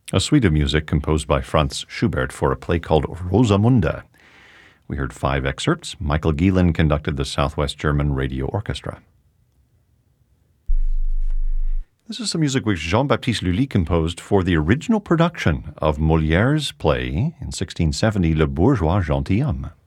a suite of music composed by Franz Schubert for a play called Rosamunde. We heard 5 excerpts. Michael Gielen conducted the Southwest German Radio Orchestra. This is some music which Jean-Baptiste Lully composed for the original production of Molière's play in 1670, Le Bourgeois Gentilhomme.